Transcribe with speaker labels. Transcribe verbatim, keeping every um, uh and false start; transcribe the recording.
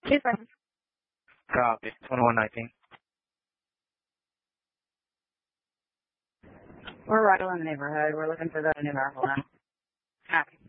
Speaker 1: Two seconds.
Speaker 2: Copy. twenty-one nineteen.
Speaker 1: We're right in the neighborhood. We're looking for the new rifle now. Copy.